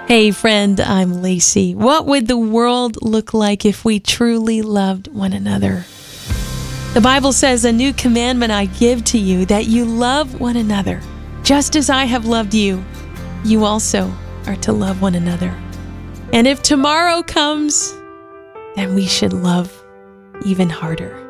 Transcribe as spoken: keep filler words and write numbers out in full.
Hey friend, I'm Lacey. What would the world look like if we truly loved one another? The Bible says, "A new commandment I give to you, that you love one another. Just as I have loved you, you also are to love one another." And if tomorrow comes, then we should love even harder.